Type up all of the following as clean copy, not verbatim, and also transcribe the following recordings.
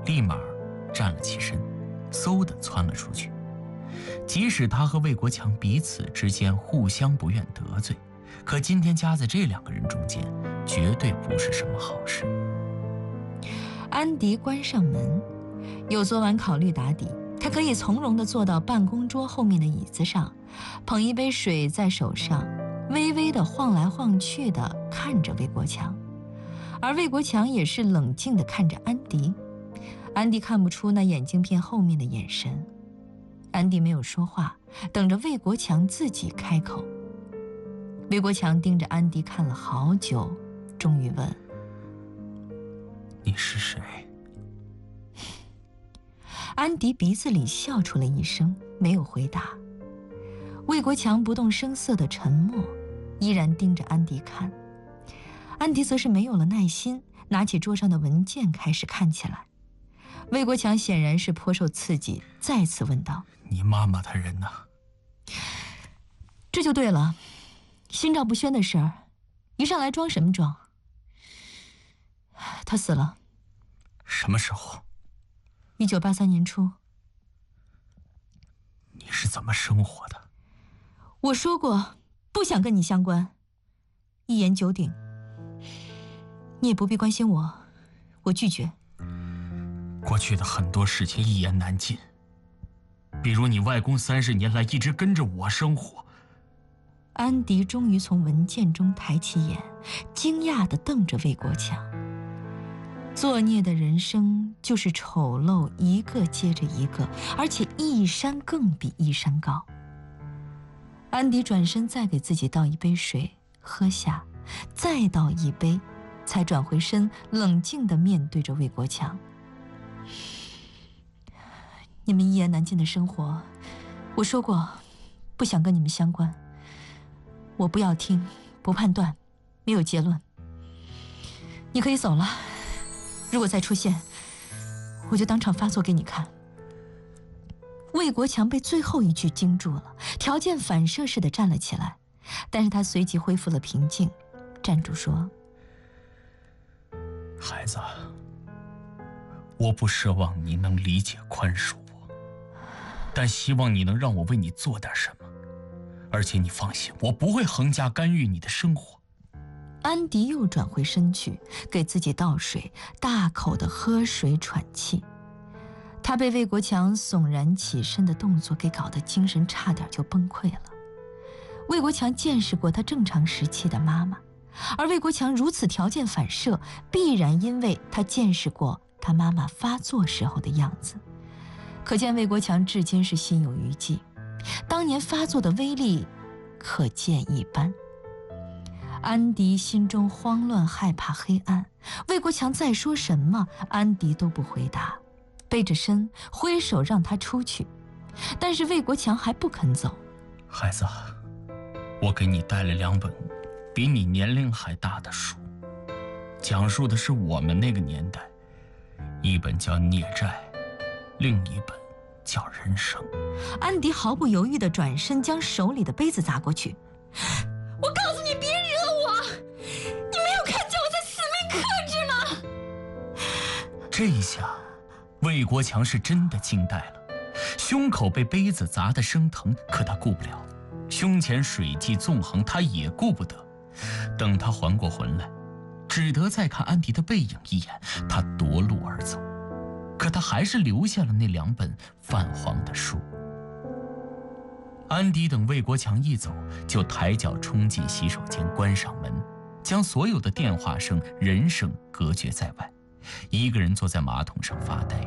立马站了起身，嗖地窜了出去。即使他和魏国强彼此之间互相不愿得罪，可今天夹在这两个人中间，绝对不是什么好事。 安迪关上门，有昨晚考虑打底，他可以从容地坐到办公桌后面的椅子上，捧一杯水在手上，微微地晃来晃去地看着魏国强，而魏国强也是冷静地看着安迪。安迪看不出那眼镜片后面的眼神。安迪没有说话，等着魏国强自己开口。魏国强盯着安迪看了好久，终于问：“ 你是谁？” 安迪鼻子里笑出了一声，没有回答。魏国强不动声色的沉默，依然盯着安迪看。安迪则是没有了耐心，拿起桌上的文件开始看起来。魏国强显然是颇受刺激，再次问道：“ 你妈妈的人呢？” 这就对了，心照不宣的事儿，一上来装什么装？他死了。 什么时候 ？1983年初。 你是怎么生活的？ 我说过，不想跟你相关，一言九鼎。你也不必关心我，我拒绝。 过去的很多事情一言难尽，比如你外公30年来一直跟着我生活。 安迪终于从文件中抬起眼，惊讶地瞪着魏国强。作孽的人生就是丑陋一个接着一个，而且一山更比一山高。安迪转身再给自己倒一杯水喝下，再倒一杯，才转回身，冷静地面对着魏国强。你们一言难尽的生活，我说过，不想跟你们相关。我不要听，不判断，没有结论。你可以走了，如果再出现，我就当场发作给你看。魏国强被最后一句惊住了，条件反射似的站了起来，但是他随即恢复了平静，站住说：“ 孩子，我不奢望你能理解宽恕我，但希望你能让我为你做点什么。而且你放心，我不会横加干预你的生活。” 安迪又转回身去，给自己倒水，大口的喝水喘气。他被魏国强悚然起身的动作给搞得精神差点就崩溃了。魏国强见识过他正常时期的妈妈，而魏国强如此条件反射，必然因为他见识过他妈妈发作时候的样子。可见魏国强至今是心有余悸，当年发作的威力可见一斑。安迪心中慌乱害怕黑暗，魏国强再说什么，安迪都不回答，背着身挥手让他出去，但是魏国强还不肯走。 孩子，我给你带了2本比你年龄还大的书，讲述的是我们那个年代，一本叫《孽债》，另一本叫《人生》。 安迪毫不犹豫地转身将手里的杯子砸过去。我告诉你，别惹我！你没有看见我在死命克制吗？ 这一下，魏国强是真的惊呆了，胸口被杯子砸得生疼，可他顾不了；胸前水迹纵横，他也顾不得。等他缓过魂来，只得再看安迪的背影一眼，他夺路而走。可他还是留下了那2本泛黄的书。安迪等魏国强一走，就抬脚冲进洗手间，关上门，将所有的电话声、人声隔绝在外，一个人坐在马桶上发呆。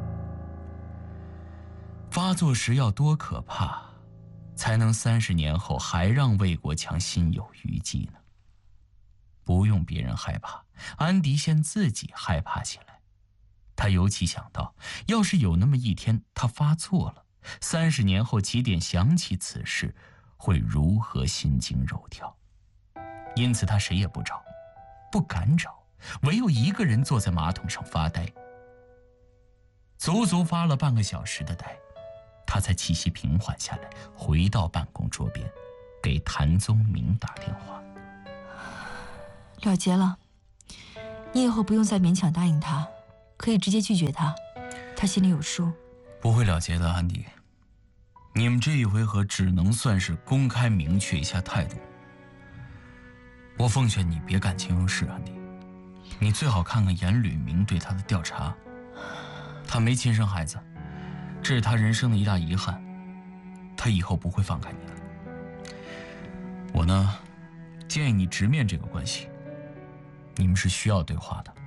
发作时要多可怕，才能30年后还让魏国强心有余悸呢？不用别人害怕，安迪先自己害怕起来。他尤其想到，要是有那么一天他发错了，30年后起点想起此事，会如何心惊肉跳。因此他谁也不找，不敢找，唯有一个人坐在马桶上发呆。足足发了半个小时的呆，他才气息平缓下来，回到办公桌边，给谭宗明打电话。 了结了，你以后不用再勉强答应他， 可以直接拒绝他，他心里有数。 不会了结的，安迪。你们这一回合只能算是公开明确一下态度。我奉劝你别感情用事，安迪。你最好看看严吕明对他的调查。他没亲生孩子，这是他人生的一大遗憾。他以后不会放开你的。我呢，建议你直面这个关系。你们是需要对话的。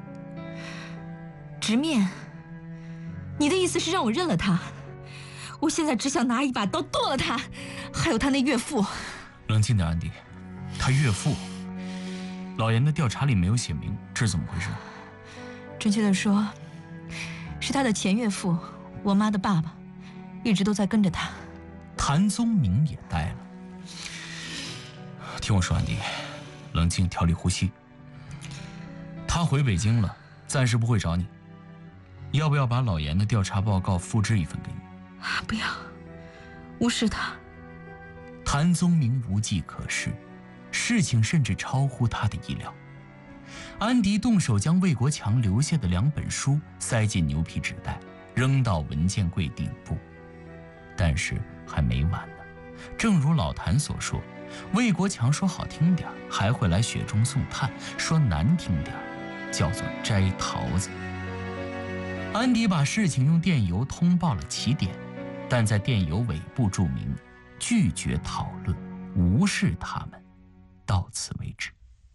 直面？你的意思是让我认了他？我现在只想拿一把刀剁了他，还有他那岳父。 冷静点，安迪。他岳父，老严的调查里没有写明，这是怎么回事？ 准确的说，是他的前岳父，我妈的爸爸，一直都在跟着他。 谭宗明也呆了。听我说，安迪，冷静，调理呼吸。他回北京了，暂时不会找你。要不要把老严的调查报告复制一份给你？ 不要，无视他。 谭宗明无计可施，事情甚至超乎他的意料。安迪动手将魏国强留下的2本书塞进牛皮纸袋，扔到文件柜顶部。但是还没完呢，正如老谭所说，魏国强说好听点还会来雪中送炭，说难听点叫做摘桃子。安迪把事情用电邮通报了起点，但在电邮尾部注明拒绝讨论，无视他们，到此为止。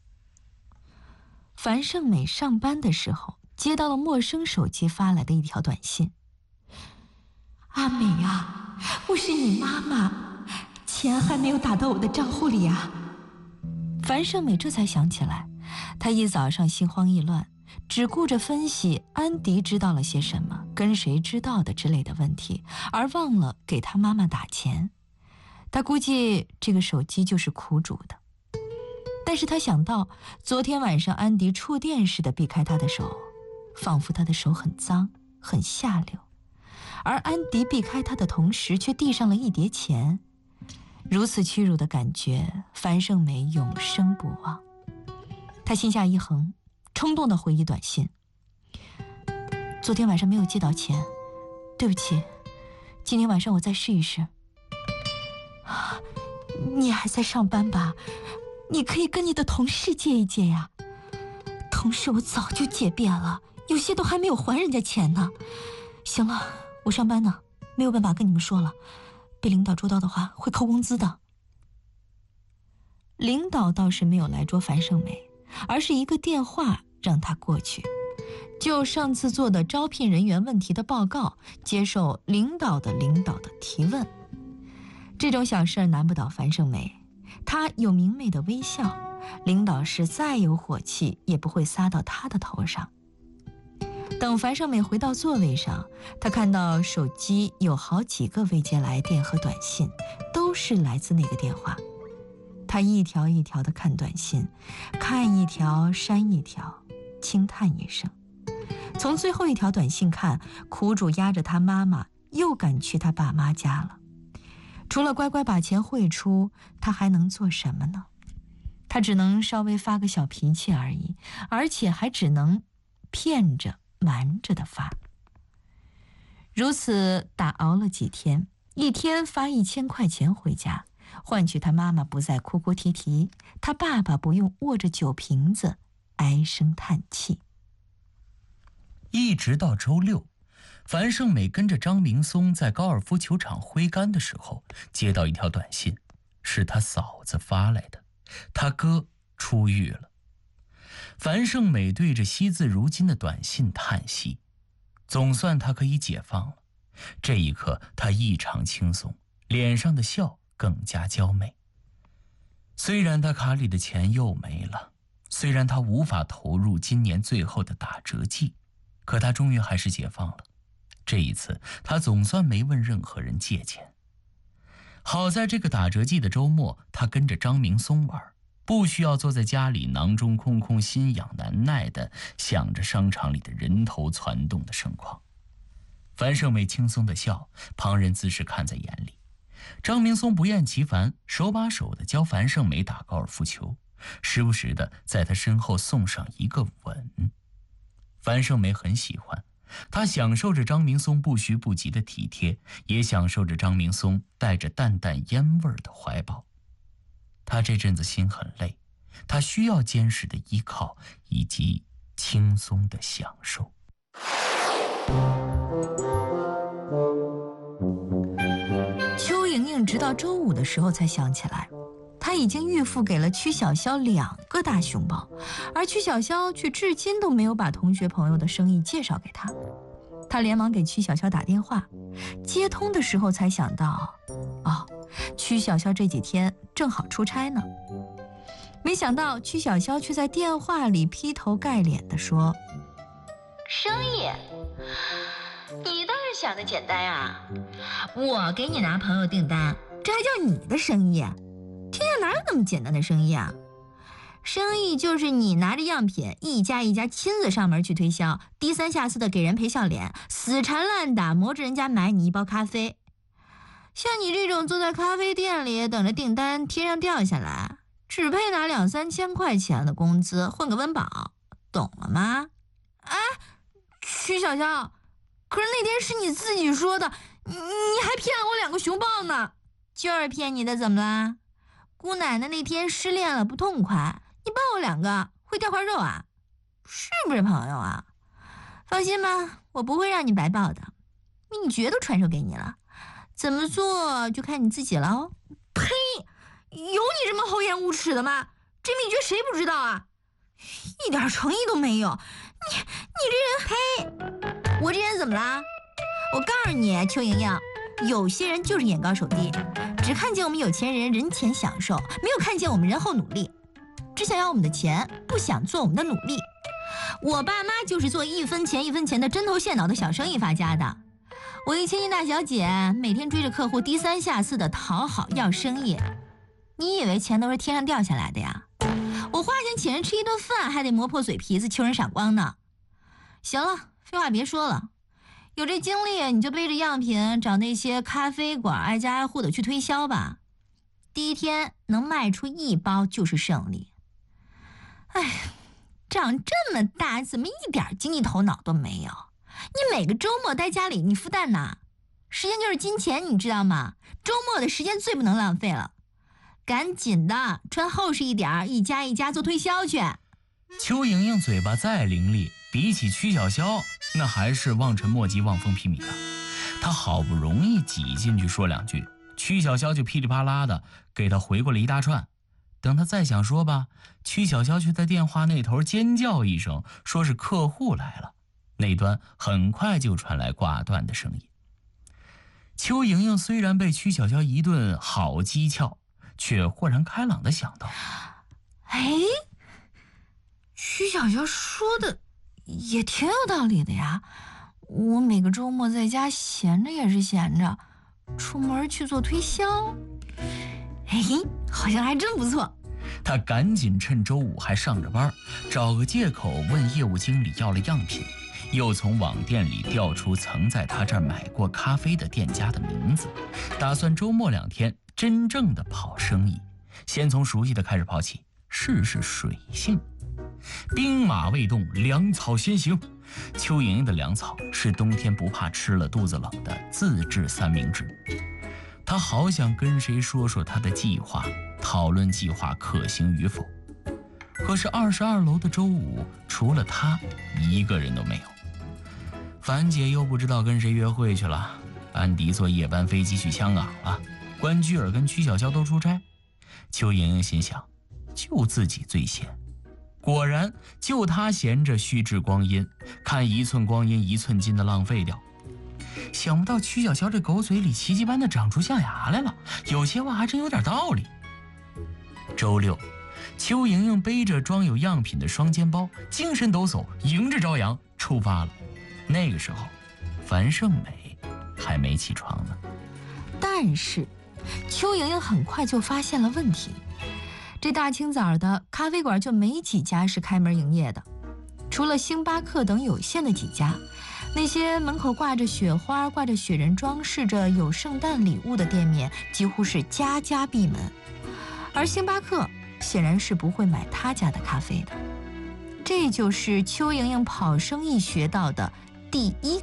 樊胜美上班的时候接到了陌生手机发来的一条短信：阿美啊，我是你妈妈，钱还没有打到我的账户里啊。樊胜美这才想起来，她一早上心慌意乱，只顾着分析安迪知道了些什么，跟谁知道的之类的问题，而忘了给他妈妈打钱。她估计这个手机就是苦主的。但是他想到昨天晚上安迪触电似的避开他的手，仿佛他的手很脏很下流，而安迪避开他的同时却递上了一叠钱。如此屈辱的感觉，樊胜美永生不忘。他心下一横，冲动地回忆短信：昨天晚上没有借到钱，对不起，今天晚上我再试一试。你还在上班吧？你可以跟你的同事借一借呀。同事我早就借遍了，有些都还没有还人家钱呢。行了，我上班呢，没有办法跟你们说了，被领导捉到的话会扣工资的。领导倒是没有来捉樊胜美，而是一个电话让他过去，就上次做的招聘人员问题的报告，接受领导的提问。这种小事难不倒樊胜美，她有明媚的微笑，领导是再有火气也不会撒到她的头上。等樊胜美回到座位上，她看到手机有好几个未接来电和短信，都是来自那个电话。她一条一条地看短信，看一条删一条，轻叹一声。从最后一条短信看，苦主押着他妈妈又赶去他爸妈家了。除了乖乖把钱汇出，他还能做什么呢？他只能稍微发个小脾气而已，而且还只能骗着瞒着的发。如此打熬了几天，一天发1000块钱回家，换取他妈妈不再哭哭啼啼，他爸爸不用握着酒瓶子唉声叹气。 一直到周六，樊胜美跟着张明松在高尔夫球场挥杆的时候，接到一条短信，是他嫂子发来的，他哥出狱了。樊胜美对着惜字如金的短信叹息，总算他可以解放了。这一刻他异常轻松，脸上的笑更加娇媚。虽然他卡里的钱又没了，虽然他无法投入今年最后的打折季，可他终于还是解放了。这一次他总算没问任何人借钱。好在这个打折季的周末，他跟着张明松玩，不需要坐在家里囊中空空心痒难耐的想着商场里的人头攒动的盛况。樊胜美轻松的笑，旁人自是看在眼里。张明松不厌其烦，手把手的教樊胜美打高尔夫球，时不时的在他身后送上一个吻。 樊胜美很喜欢，她享受着张明松不徐不急的体贴，也享受着张明松带着淡淡烟味的怀抱。她这阵子心很累，她需要坚实的依靠以及轻松的享受。 邱莹莹直到周五的时候才想起来，她已经预付给了曲小潇2个大熊猫，而曲小潇却至今都没有把同学朋友的生意介绍给她。她连忙给曲小潇打电话，接通的时候才想到，曲小潇这几天正好出差呢。没想到曲小潇却在电话里劈头盖脸地说：“生意，你倒是想的简单啊！我给你拿朋友订单，这还叫你的生意？天下哪有那么简单的生意啊？生意就是你拿着样品，一家一家亲自上门去推销，低三下四的给人赔笑脸，死缠烂打磨着人家买你一包咖啡。像你这种坐在咖啡店里等着订单天上掉下来，只配拿2、3千块钱的工资混个温饱，懂了吗？”哎，曲小潇，可是那天是你自己说的，你还骗了我2个熊抱呢。就是骗你的，怎么啦？姑奶奶那天失恋了不痛快，你抱我2个会掉块肉啊？是不是朋友啊？放心吧，我不会让你白抱的，秘诀都传授给你了，怎么做就看你自己了哦。呸！有你这么厚颜无耻的吗？这秘诀谁不知道啊？一点诚意都没有。你这人，呸！我这人怎么啦？我告诉你，邱莹莹，有些人就是眼高手低，只看见我们有钱人人前享受，没有看见我们人后努力，只想要我们的钱，不想做我们的努力。我爸妈就是做1分钱1分钱的针头线脑的小生意发家的。我一千金大小姐，每天追着客户低三下四的讨好要生意，你以为钱都是天上掉下来的呀？我花钱请人吃一顿饭，还得磨破嘴皮子求人闪光呢。行了，废话别说了，有这精力你就背着样品找那些咖啡馆挨家挨户的去推销吧。第1天能卖出1包就是胜利。哎，长这么大怎么一点经济头脑都没有？你每个周末待家里你孵蛋呢？时间就是金钱，你知道吗？周末的时间最不能浪费了。赶紧的，穿厚实一点，一家一家做推销去。 邱莹莹嘴巴再伶俐，比起曲小潇，那还是望尘莫及、望风披靡的。她好不容易挤进去说2句，曲小潇就噼里啪啦的给她回过了一大串。等她再想说吧，曲小潇却在电话那头尖叫一声，说是客户来了。那端很快就传来挂断的声音。邱莹莹虽然被曲小潇一顿好讥诮，却豁然开朗地想到， 哎，曲小潇说的也挺有道理的呀。我每个周末在家闲着也是闲着，出门去做推销，哎，好像还真不错。 他赶紧趁周五还上着班，找个借口问业务经理要了样品，又从网店里调出曾在他这儿买过咖啡的店家的名字，打算周末2天真正的跑生意。先从熟悉的开始跑起，试试水性。兵马未动，粮草先行。邱莹莹的粮草是冬天不怕吃了肚子冷的自制3明治。她好想跟谁说说她的计划，讨论计划可行与否。可是22楼的周五，除了她一个人都没有。樊姐又不知道跟谁约会去了，安迪坐夜班飞机去香港了，关雎尔跟曲小潇都出差。邱莹莹心想，就自己最闲。果然，就她闲着虚掷光阴，看1寸光阴1寸金的浪费掉。想不到曲小潇这狗嘴里奇迹般的长出象牙来了，有些话还真有点道理。周6，邱莹莹背着装有样品的双肩包，精神抖擞，迎着朝阳出发了。那个时候，樊胜美还没起床呢。 但是，邱莹莹很快就发现了问题。这大清早的咖啡馆就没几家是开门营业的，除了星巴克等有限的几家，那些门口挂着雪花、挂着雪人装饰着有圣诞礼物的店面几乎是家家闭门，而星巴克显然是不会买他家的咖啡的。 这就是邱莹莹跑生意学到的第一